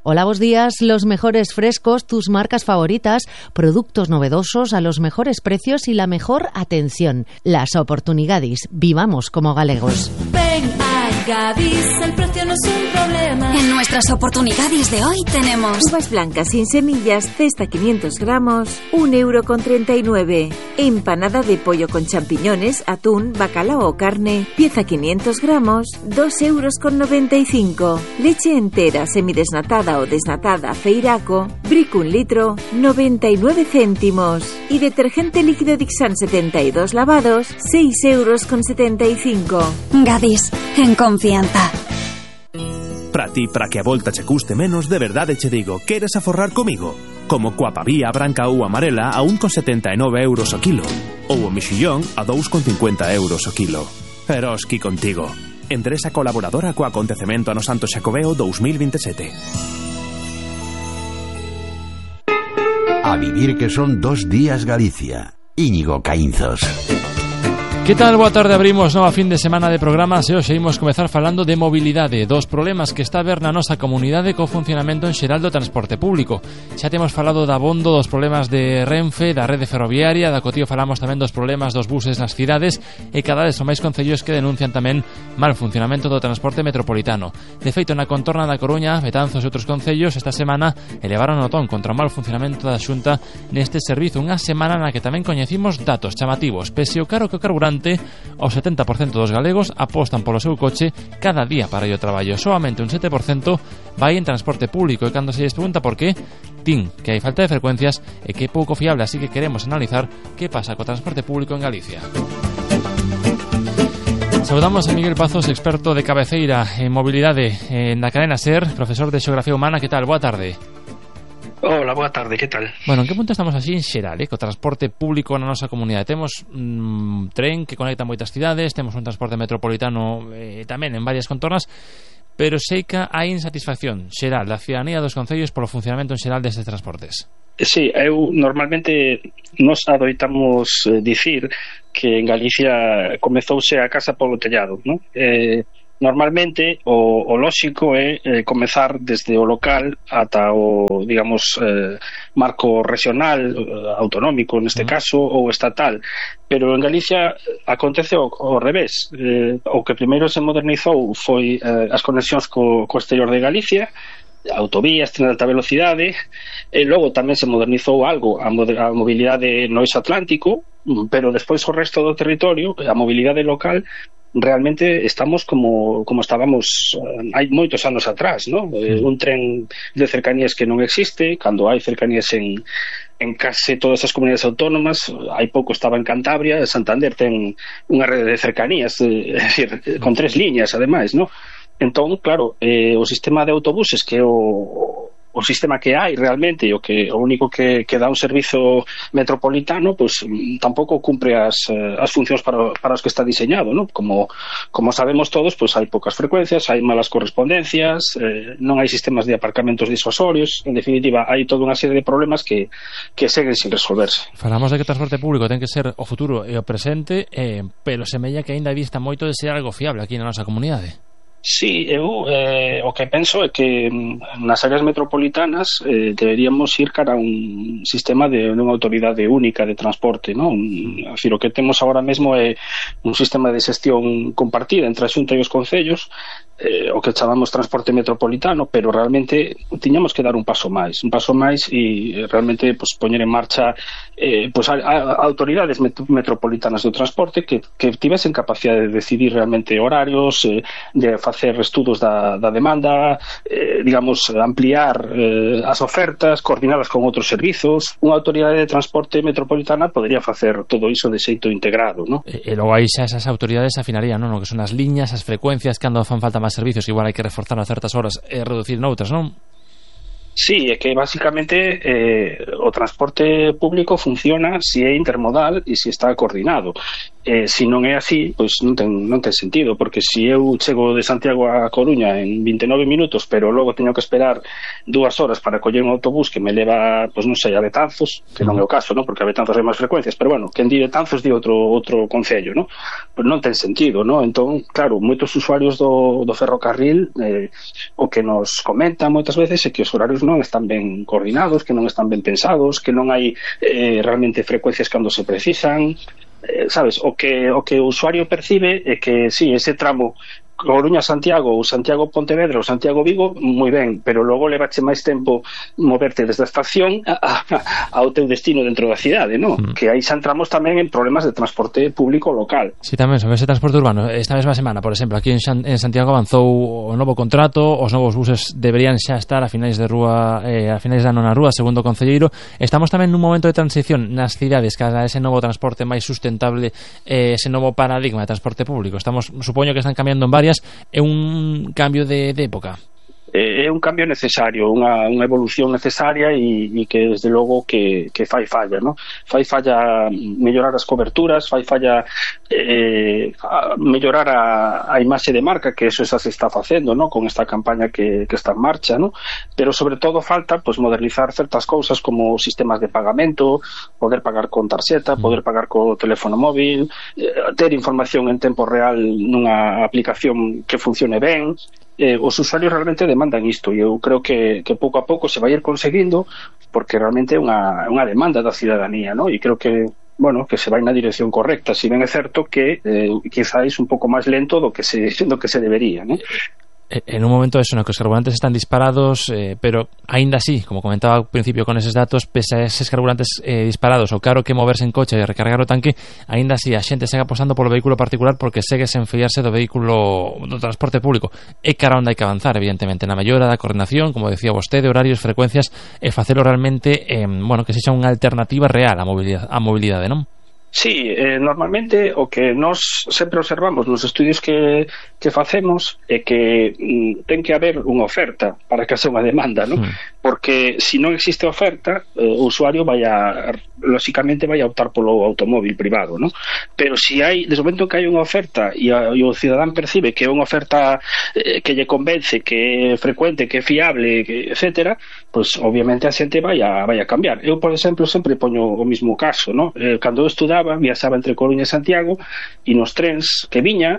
Hola, buenos días. Los mejores frescos, tus marcas favoritas, productos novedosos a los mejores precios y la mejor atención. Las oportunidades. Vivamos como galegos. Ven a Gadis, el precio no es un problema. En nuestras oportunidades de hoy tenemos uvas blancas sin semillas, cesta 500 gramos, 1,39 €. Empanada de pollo con champiñones, atún, bacalao o carne, pieza 500 gramos, 2,95 €. Leche entera, semidesnatada o desnatada, Feiraco, Brick 1 litro, 99 céntimos. Y detergente líquido Dixan 72 lavados, 6,75 €. Gadis, en confianza. Para ti, para que a volta che custe menos, de verdade che digo, queres aforrar comigo? Como coa pavía branca ou amarela a 1,79 € o kilo, ou o mexillón a 2,50 € o kilo. Eroski contigo. Empresa colaboradora co acontecemento ano Santo Xacobeo 2027. A vivir que son 2 días Galicia. Íñigo Caínzos. Que tal? Boa tarde, abrimos nova fin de semana de programas e hoxe imos comezar falando de mobilidade, dos problemas que está a ver na nosa comunidade co funcionamento en xeral do transporte público. Xa temos falado da Abondo, dos problemas de Renfe, da rede ferroviaria, da Cotío falamos tamén dos problemas dos buses nas cidades e cada vez son máis concellos que denuncian tamén mal funcionamento do transporte metropolitano. De feito, na contorna da Coruña, Betanzos e outros concellos esta semana elevaron o ton contra o mal funcionamento da Xunta neste servizo, unha semana na que tamén coñecimos datos chamativos, pese o caro que o carburante, o 70% dos galegos apostan polo seu coche cada día para ir ao traballo. Solamente un 7% vai en transporte público e cando se lles pregunta por qué, din que hai falta de frecuencias e que é pouco fiable, así que queremos analizar que pasa co transporte público en Galicia. Saudamos a Miguel Pazos, experto de cabeceira en mobilidade na cadena SER, profesor de Xeografía Humana. Que tal? Boa tarde. Hola, boa tarde, que tal? Bueno, en que punto estamos así en xeral, co transporte público na nosa comunidade? Temos un tren que conecta moitas cidades, temos un transporte metropolitano tamén en varias contornas, pero sei que hai insatisfacción xeral da ciudadanía dos concellos polo funcionamento en xeral destes transportes. Sí, eu normalmente nos adoitamos dicir que en Galicia comezouse a casa polo tellado, non? Normalmente o lóxico é comezar desde o local ata o, digamos, marco regional, autonómico neste caso, ou estatal, pero en Galicia acontece ao revés. O que primeiro se modernizou foi as conexións co exterior de Galicia, autovías, tren de alta velocidade, e logo tamén se modernizou algo a mobilidade no eixo atlántico, pero despois o resto do territorio, a mobilidade local, realmente estamos como estábamos hai moitos anos atrás, ¿no? Un tren de cercanías que non existe, cando hai cercanías en case todas as comunidades autónomas. Hai pouco estaba en Cantabria, Santander ten unha rede de cercanías, é dicir, con 3 liñas ademais, ¿no? Entón, claro, o sistema de autobuses, que é o sistema que hai realmente, o único que dá un servizo metropolitano, pues tampouco cumpre as funcións para os que está diseñado, ¿no? Como sabemos todos, pues hai poucas frecuencias, hai malas correspondencias, non hai sistemas de aparcamentos disuasorios, en definitiva, hai toda unha serie de problemas que seguen sin resolverse. Falamos de que o transporte público ten que ser o futuro e o presente, pero semella que aínda dista moito de ser algo fiable aquí na nosa comunidade. Sí, eu o que penso é que nas áreas metropolitanas deberíamos ir cara a un sistema de unha autoridade única de transporte, non? O que temos agora mesmo é un sistema de xestión compartida entre a Xunta e os concellos, o que chamamos transporte metropolitano, pero realmente tiñamos que dar un paso máis e realmente pues, poñer en marcha pues, autoridades metropolitanas do transporte que tivesen capacidade de decidir realmente horarios, de facer estudos da demanda, digamos, ampliar as ofertas, coordinadas con outros servizos. Unha autoridade de transporte metropolitana podería facer todo iso de xeito integrado, ¿no? E logo aí xa esas autoridades afinarían, non? O que son as liñas, as frecuencias, cando fan falta máis servicios, igual hai que reforzar a certas horas e reducir noutras, non? Sí, é que basicamente o transporte público funciona si é intermodal e si está coordinado. Se non é así, pois non ten sentido, porque se eu chego de Santiago a Coruña en 29 minutos, pero logo teño que esperar 2 horas para coller un autobús que me leva, pois non sei, a Betanzos, que non é o caso, non? Porque a Betanzos hai máis frecuencias, pero bueno, quen di Betanzos di outro concello, non? Pois non ten sentido, non? Entón, claro, moitos usuarios do ferrocarril o que nos comentan moitas veces é que os horarios non están ben coordinados, que non están ben pensados, que non hai realmente frecuencias cando se precisan. Sabes, o que o usuario percibe é que sí, ese tramo Coruña-Santiago ou Santiago-Pontevedra ou Santiago-Vigo, moi ben, pero logo levache máis tempo moverte desde a estación ao teu destino dentro da cidade, non? Que aí xa entramos tamén en problemas de transporte público local. Sí, tamén sobre ese transporte urbano. Esta mesma semana, por exemplo, aquí en Santiago avanzou o novo contrato, os novos buses deberían xa estar a finais de rúa, a finais da nona rúa, segundo o concelleiro. Estamos tamén nun momento de transición nas cidades cara a ese novo transporte máis sustentable, ese novo paradigma de transporte público. Supoño que están cambiando en varias. É un cambio de época. É un cambio necesario, unha evolución necesaria e que desde logo que fai falla, ¿no? Fai falla mellorar as coberturas, fai falla mellorar a imaxe de marca, que eso xa se está facendo, ¿no? Con esta campaña que está en marcha, ¿no? Pero sobre todo falta pues modernizar certas cousas como sistemas de pagamento, poder pagar con tarxeta, poder pagar co teléfono móvil, ter información en tempo real nunha aplicación que funcione ben. Os usuarios realmente demandan isto e eu creo que pouco a pouco se vai ir conseguindo, porque realmente é unha demanda da cidadanía, ¿no? E creo que que se vai na dirección correcta, si ben é certo que quizáis un pouco máis lento do que se debería, ¿no? En un momento eso, no que os carburantes están disparados, pero aínda así, como comentaba ao principio con eses datos, pese a eses carburantes disparados, o caro que moverse en coche e recargar o tanque, aínda así a xente segue apostando polo vehículo particular porque segue sen fiarse do vehículo do transporte público. É cara onde hai que avanzar, evidentemente, na mellora da coordinación, como decía vostede, horarios, frecuencias, e facelo realmente, que sexa unha alternativa real á mobilidade, non? Sí, normalmente o que nós sempre observamos nos estudios que facemos é que ten que haber unha oferta para que haxa unha demanda, ¿no? Porque se non existe oferta, o usuario lógicamente vai a optar polo automóvil privado, ¿no? Pero se hai, desde o momento que hai unha oferta e o cidadán percibe que é unha oferta que lle convence, que é frecuente, que é fiable, etcétera, pues obviamente a xente vai a cambiar. Eu, por exemplo, sempre poño o mismo caso, ¿no? Cando eu estudaba, viaxaba entre Coruña e Santiago e nos trens que viña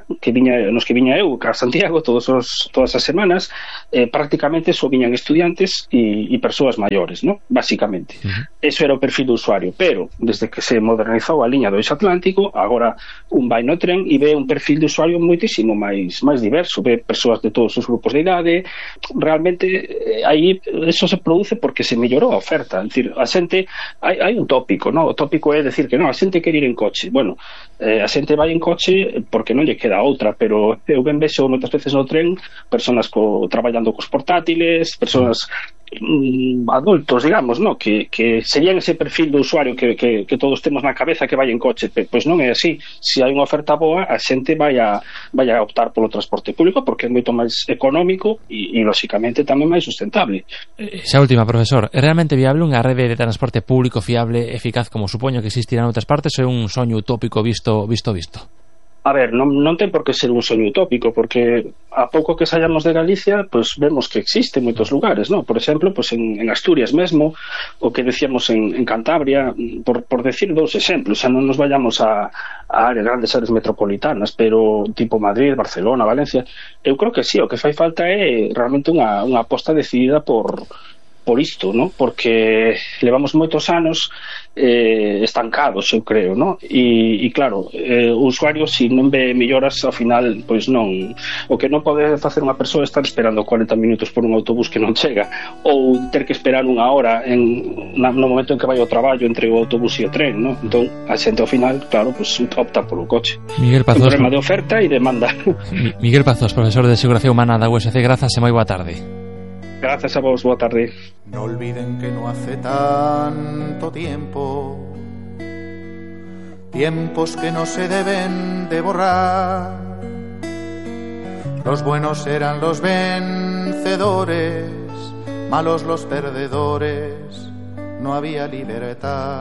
eu a Santiago todas as semanas, prácticamente só viñan estudiantes e persoas maiores, ¿no? Básicamente. Eso era o perfil do usuario, pero desde que se modernizou a liña do Eixo Atlántico, agora un vai no tren e ve un perfil de usuario moitísimo máis diverso, ve persoas de todos os grupos de idade. Realmente aí eso se produce porque se mellorou a oferta. É dicir, a xente hai un tópico, ¿no? O tópico é decir que non, a xente quere ir en coche. Bueno, a xente vai en coche porque non lle queda outra, pero eu ben vexo moitas veces no tren persoas traballando cos portátiles, persoas adultos, digamos, ¿no? Que serían ese perfil do usuario que todos temos na cabeza que vai en coche. Pois non é así. Se hai unha oferta boa, a xente vai a optar polo transporte público porque é moito máis económico e lógicamente tamén máis sustentable. Esa última, profesor, é realmente viable unha rede de transporte público fiable, eficaz, como supoño que existirá en outras partes, ou é un soño utópico visto? A ver, non ten por que ser un soño utópico, porque a pouco que saíamos de Galicia, pues vemos que existe en moitos lugares, ¿no? Por exemplo, pues en Asturias mesmo, o que decíamos en Cantabria, por decir dous exemplos, xa non nos vayamos a grandes áreas metropolitanas, pero tipo Madrid, Barcelona, Valencia. Eu creo que sí, o que fai falta é realmente unha aposta decidida por isto, ¿no? Porque levamos moitos anos estancados, eu creo, ¿no? E claro, o usuario, se non ve melloras, ao final, pois non, o que non pode facer unha persoa é estar esperando 40 minutos por un autobús que non chega, ou ter que esperar unha hora no momento en que vai ao traballo entre o autobús e o tren, ¿no? Entón, a xente ao final, claro, pois opta polo coche. Miguel Pazos, un problema de oferta e demanda. Miguel Pazos, profesor de Xeografía Humana da USC, grazas e moi boa tarde. Gracias a vos, boa tarde. No olviden que no hace tanto tiempo, tiempos que no se deben de borrar. Los buenos eran los vencedores, malos los perdedores, no había libertad.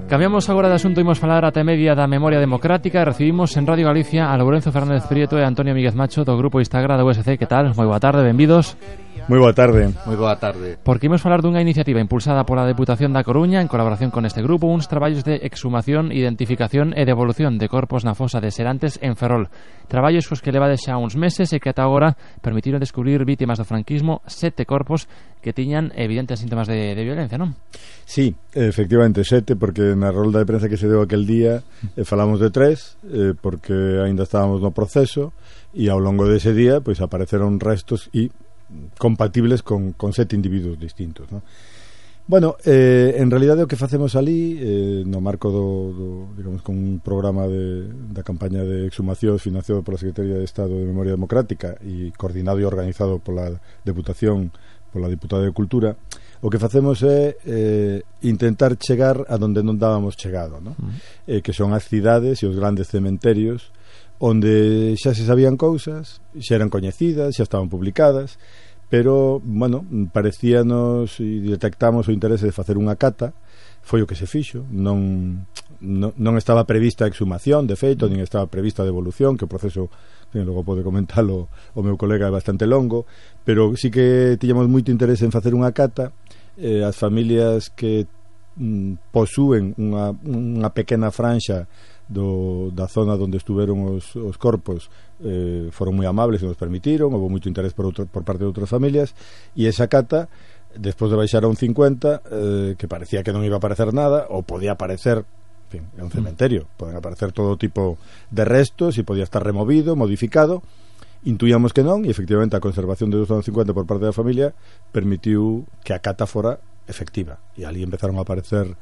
Cambiamos agora de asunto, imos falar ata media da memoria democrática e recibimos en Radio Galicia a Lourenzo Fernández Prieto e Antonio Míguez Macho do grupo Instagram da USC. Que tal? Moi boa tarde, benvidos. Moi boa tarde. Moi boa tarde. Porque imos falar dunha iniciativa impulsada pola Deputación da Coruña en colaboración con este grupo, uns traballos de exhumación, identificación e devolución de corpos na fosa de Serantes en Ferrol. Traballos cos que levades xa uns meses e que ata agora permitiron descubrir vítimas do franquismo 7 corpos que tiñan evidentes síntomas de violencia, non? Sí, efectivamente 7, porque na rolda de prensa que se deu aquel día falamos de 3, porque aínda estábamos no proceso e ao longo dese día pois apareceron restos e compatibles con 7 individuos distintos, ¿no? Bueno, en realidade o que facemos ali no marco digamos, con un programa da campaña de exhumación financiado pola Secretaría de Estado de Memoria Democrática e coordinado e organizado pola Deputación, pola Diputada de Cultura, o que facemos é intentar chegar a donde non dábamos chegado, ¿no? Que son as cidades e os grandes cementerios onde xa se sabían cousas, xa eran coñecidas, xa estaban publicadas, pero, bueno, parecíanos e detectamos o interese de facer unha cata. Foi o que se fixo, non estaba prevista a exhumación, de feito, nin estaba prevista a devolución, que o proceso, logo pode comentarlo o meu colega, é bastante longo, pero sí que tiñamos moito interese en facer unha cata. As familias que posúen unha pequena franxa da zona onde estuveron os corpos foron moi amables e nos permitiron, houve moito interés por parte de outras familias, e esa cata, despois de baixar a un 50, que parecía que non iba a aparecer nada, ou podía aparecer, en fin, é un cementerio, poden aparecer todo tipo de restos e podía estar removido, modificado. Intuíamos que non, e efectivamente a conservación de 250 por parte da familia permitiu que a cata fora efectiva, e ali empezaron a aparecer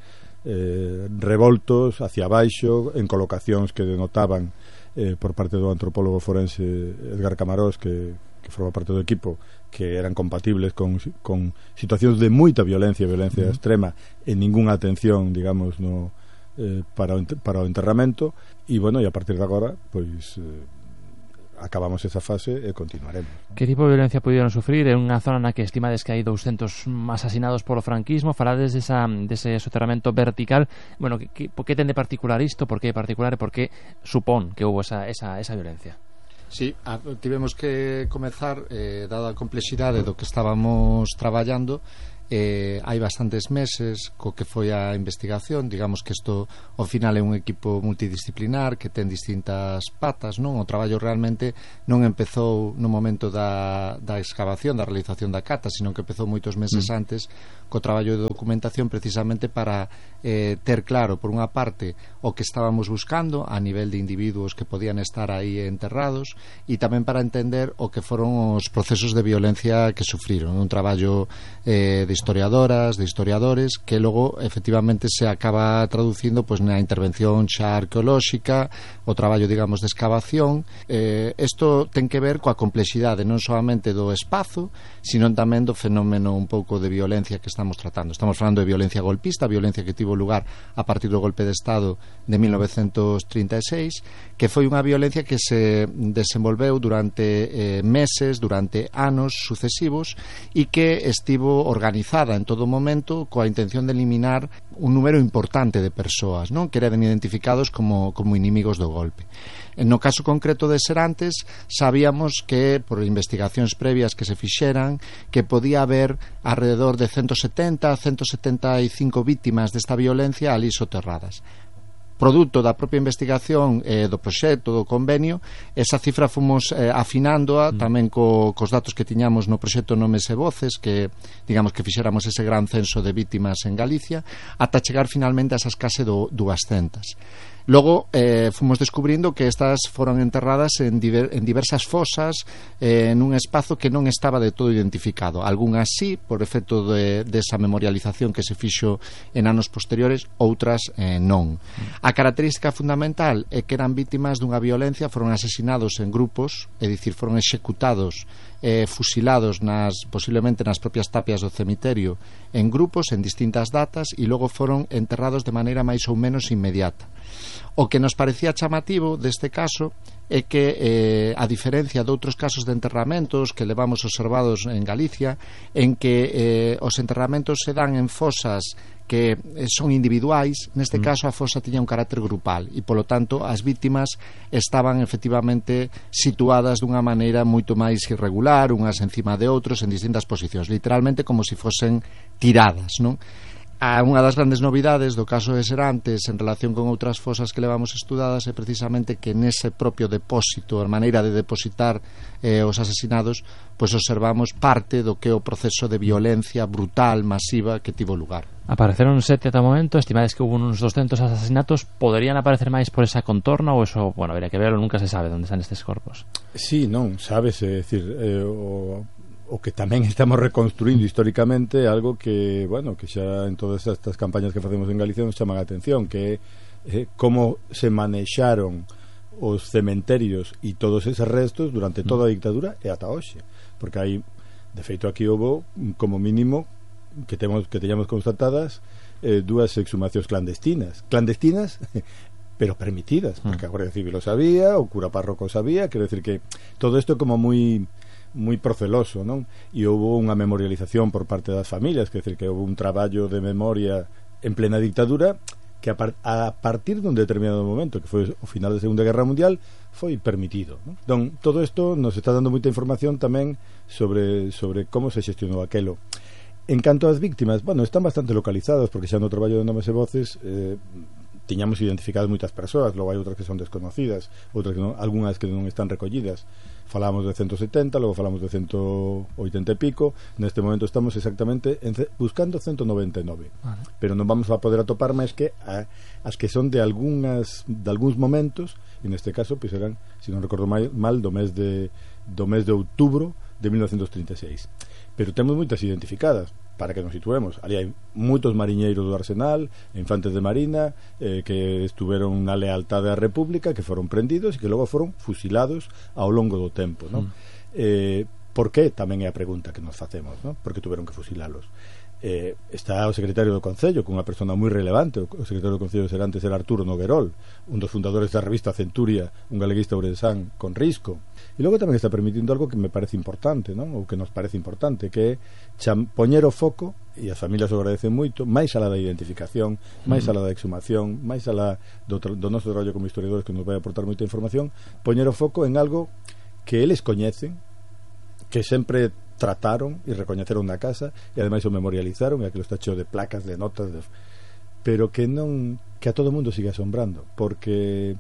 revoltos hacia baixo en colocacións que denotaban por parte do antropólogo forense Edgar Camarós, que forma parte do equipo, que eran compatibles con situacións de moita violencia extrema e ningunha atención, digamos, para o enterramento. E bueno, e a partir de agora pois acabamos esa fase e continuaremos. Que tipo de violencia puderon sufrir en unha zona na que estimades que hai 200 asasinados polo franquismo? Falades dese soterramento vertical. Bueno, por que ten de particular isto? Por que particular e por que supón que houve esa violencia? Sí, tivemos que comezar, dada a complexidade do que estábamos traballando, hai bastantes meses co que foi a investigación. Digamos que isto ao final é un equipo multidisciplinar que ten distintas patas, non? O traballo realmente non empezou no momento da excavación, da realización da cata, sino que empezou moitos meses antes co traballo de documentación, precisamente para ter claro, por unha parte, o que estábamos buscando a nivel de individuos que podían estar aí enterrados, e tamén para entender o que foron os procesos de violencia que sufriron. Un traballo de historiadoras, de historiadores, que logo efectivamente se acaba traducindo pois na intervención xa arqueolóxica, o traballo, digamos, de excavación. Isto ten que ver coa complexidade non solamente do espazo, sino tamén do fenómeno un pouco de violencia que estamos tratando. Estamos falando de violencia golpista, violencia que tivo lugar a partir do golpe de Estado de 1936, que foi unha violencia que se desenvolveu durante meses, durante anos sucesivos, e que estivo organizada en todo momento coa intención de eliminar un número importante de persoas, non? Que eran identificados como inimigos do golpe. No caso concreto de Serantes, sabíamos que, por investigacións previas que se fixeran, que podía haber alrededor de 170 a 175 vítimas desta violencia ali soterradas. Produto da propia investigación do proxecto, do convenio, esa cifra fomos afinándoa tamén cos datos que tiñamos no proxecto Nomes e Voces, que digamos que fixéramos ese gran censo de vítimas en Galicia, ata chegar finalmente a esas case 200. Logo fomos descubrindo que estas foron enterradas en diversas fosas, en un espazo que non estaba de todo identificado. Algúnas sí, por efecto desa memorialización que se fixo en anos posteriores, outras non. A característica fundamental é que eran vítimas dunha violencia, foron asesinados en grupos, é dicir, foron executados, fusilados posiblemente nas propias tapias do cemiterio, en grupos, en distintas datas, e logo foron enterrados de maneira máis ou menos inmediata. O que nos parecía chamativo deste caso é que, a diferencia de outros casos de enterramentos que levamos observados en Galicia, en que os enterramentos se dan en fosas que son individuais, neste caso a fosa tiña un carácter grupal e polo tanto as vítimas estaban efectivamente situadas dunha maneira moito máis irregular, unhas encima de outros en distintas posicións, literalmente como se fosen tiradas, non? Unha das grandes novidades do caso de Serantes en relación con outras fosas que levamos estudadas é precisamente que nese propio depósito, a maneira de depositar os asesinados, pois observamos parte do que é o proceso de violencia brutal, masiva que tivo lugar. Apareceron 7 ata o momento, estimades que hubo uns 200 asesinatos. Poderían aparecer máis por esa contorna ou eso, bueno, habría que verlo, nunca se sabe onde están estes corpos? Sí, non, sabes, é dicir, o que tamén estamos reconstruindo históricamente algo que, bueno, que xa en todas estas campañas que facemos en Galicia nos chaman a atención, que é como se manexaron os cementerios e todos eses restos durante toda a dictadura e ata hoxe, porque hai, de feito, aquí houve como mínimo que teñamos constatadas 2 exhumacións clandestinas pero permitidas, porque a Guardia Civil o sabía, o cura párroco o sabía, quero decir que todo isto como moi proceloso, non? E houve unha memorialización por parte das familias, quer decir que houve un traballo de memoria en plena dictadura que a partir dun determinado momento, que foi o final da Segunda Guerra Mundial, foi permitido, non? Entón, todo isto nos está dando moita información tamén sobre como se xestionou aquelo. En canto ás víctimas, bueno, están bastante localizadas, porque xa no traballo de nomes e voces tiñamos identificadas moitas persoas, logo hai outras que son desconocidas, outras que non, algunhas que non están recollidas. Falamos de 170, logo falamos de 180 e pico. Neste momento estamos exactamente buscando 199. Pero non vamos a poder atopar máis que as que son de algúns momentos, e neste caso pois eran, se non recordo mal, do mes de outubro de 1936. Pero temos moitas identificadas, para que nos situemos. Ali hai moitos mariñeiros do Arsenal, infantes de marina, que estuveron na lealtade á República, que foron prendidos e que logo foron fusilados ao longo do tempo, non? Por que? Tamén é a pregunta que nos facemos, non? Por que tuveron que fusilalos? Está o secretario do Concello, con unha persona moi relevante. O secretario do Concello de Serantes era Arturo Noguerol, un dos fundadores da revista Centuria, un galeguista ourensán con risco. E logo tamén está permitindo algo que me parece importante, non? Ou que nos parece importante, que é poñer o foco, e as familias o agradecen moito, máis alá da identificación, máis alá da exhumación, máis alá do noso traballo como historiadores, que nos vai aportar moita información, poñer o foco en algo que eles coñecen, que sempre trataron e recoñeceron na casa, e ademais o memorializaron, e aquilo está cheo de placas, de notas, pero que a todo mundo sigue asombrando, porque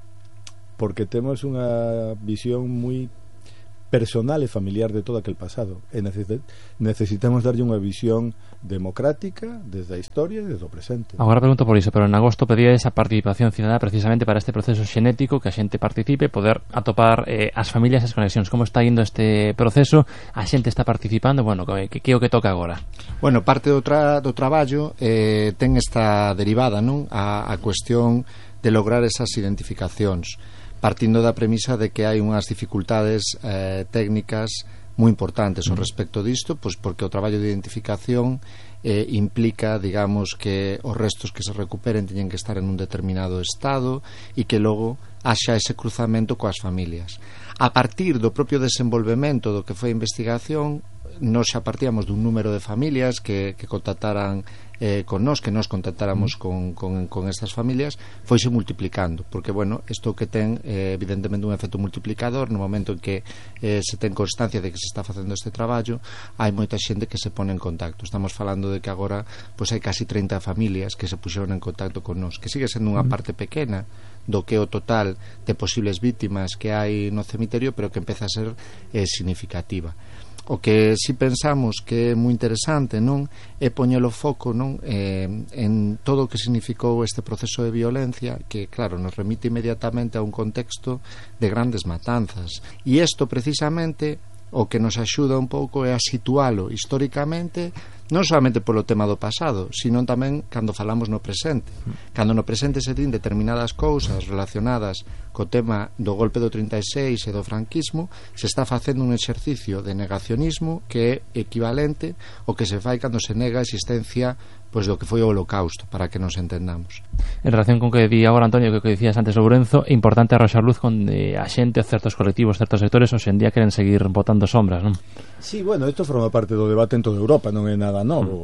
temos unha visión moi personal e familiar de todo aquel pasado, e necesitamos darlle unha visión democrática desde a historia e desde o presente. Agora pregunto por iso, pero en agosto pedía esa participación cidadana precisamente para este proceso xenético, que a xente participe, poder atopar as familias as conexións. Como está indo este proceso? A xente está participando? Bueno, que é o que toca agora? Bueno, parte do traballo ten esta derivada, non? A cuestión de lograr esas identificacións, partindo da premisa de que hai unhas dificultades técnicas moi importantes ao respecto disto, pois porque o traballo de identificación implica, digamos, que os restos que se recuperen teñen que estar en un determinado estado e que logo haxa ese cruzamento coas familias. A partir do propio desenvolvemento do que foi a investigación, nos xa partíamos dun número de familias que contactaran con nós, que nos contactáramos con estas familias, foise multiplicando, porque, bueno, isto que ten evidentemente un efecto multiplicador. No momento en que se ten constancia de que se está facendo este traballo, hai moita xente que se pone en contacto. Estamos falando de que agora pois hai casi 30 familias que se puxeron en contacto con nós, que sigue sendo unha parte pequena do que o total de posibles vítimas que hai no cemiterio, pero que empeza a ser significativa. O que si pensamos que é moi interesante, non, é poñer o foco, non, en todo o que significou este proceso de violencia, que claro, nos remite inmediatamente a un contexto de grandes matanzas, e isto precisamente o que nos axuda un pouco é a situalo históricamente, non solamente polo tema do pasado, sino tamén cando falamos no presente. Cando no presente se din determinadas cousas relacionadas co tema do golpe do 36 e do franquismo, se está facendo un exercicio de negacionismo que é equivalente ao que se fai cando se nega a existencia pois do que foi o Holocausto, para que nos entendamos. En relación con que di agora Antonio, que dicías antes, Lourenzo, é importante arroxar luz con a xente, certos colectivos, certos sectores hoxe en día queren seguir botando sombras, non? Sí, bueno, isto forma parte do debate en toda Europa, non é nada novo. En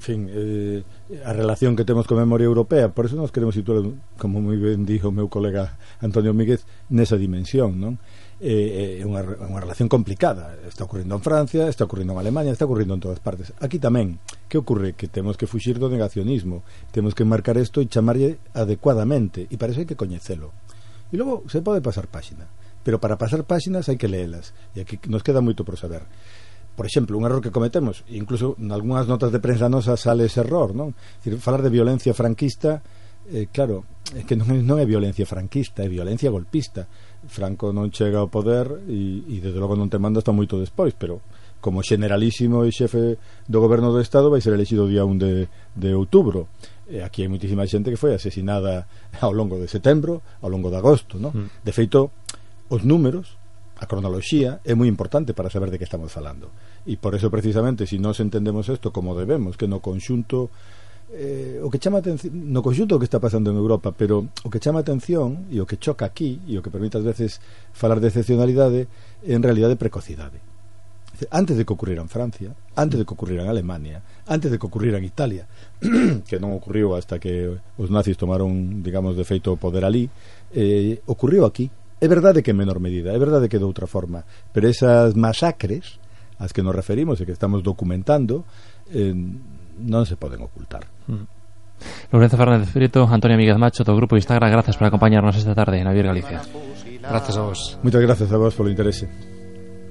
fin, a relación que temos con memoria europea, por eso nos queremos situar, como moi ben dijo o meu colega Antonio Míguez, nesa dimensión, non? É unha relación complicada. Está ocurrindo en Francia, está ocurrindo en Alemania, está ocurrindo en todas partes. Aquí tamén, que ocorre? Que temos que fuxir do negacionismo, temos que marcar isto e chamarlle adecuadamente, e para iso hai que coñecelo. E logo se pode pasar páxina, pero para pasar páxinas hai que leelas, e aquí nos queda moito por saber. Por exemplo, un error que cometemos, incluso en algunhas notas de prensa nosas sale ese error, non? Decir, falar de violencia franquista, claro, é que non é violencia franquista, é violencia golpista. Franco non chega ao poder e desde logo non te manda hasta moito despois, pero como generalísimo e xefe do goberno do Estado vai ser elexido o día 1 de outubro. Aquí hai moitísima xente que foi asesinada ao longo de setembro, ao longo de agosto, non? De feito, os números, a cronoloxía é moi importante para saber de que estamos falando, e por eso precisamente, se nós entendemos isto como debemos, que no conxunto o que chama atención, no conxunto o que está pasando en Europa, pero o que chama atención e o que choca aquí e o que permite ás veces falar de excepcionalidade é en realidade precocidade. Antes de que ocurrira en Francia, antes de que ocurrira en Alemania, antes de que ocurrira en Italia, que non ocurriu hasta que os nazis tomaron, digamos, de feito o poder ali, ocurriu aquí. É verdade que en menor medida, é verdade que de outra forma, pero esas masacres ás que nos referimos e que estamos documentando non se poden ocultar. Lorenzo Fernández Prieto, Antonio Míguez Macho, do Grupo Instagram, gracias por acompañarnos esta tarde en A Vivir Galicia. Gracias a vos. Moitas gracias a vos polo interese.